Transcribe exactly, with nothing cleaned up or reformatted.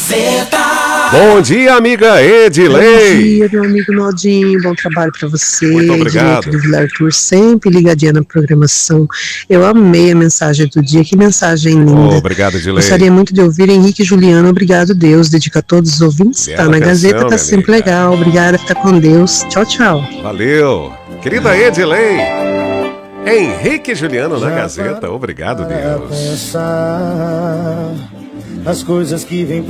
Gazeta. Bom dia, amiga Edilei. Bom dia, meu amigo Naldinho. Bom trabalho para você. Muito obrigado. Direto do Vila Arthur, sempre ligadinha na programação. Eu amei a mensagem do dia. Que mensagem linda. Oh, obrigado, Edilei. Gostaria muito de ouvir Henrique e Juliano. Obrigado, Deus. Dedica a todos os ouvintes. Bela Tá na canção, Gazeta, tá minha sempre amiga. legal. Obrigada, fica com Deus. Tchau, tchau. Valeu. Querida Edilei. Henrique e Juliano na Gazeta. Obrigado, Deus. As coisas que vêm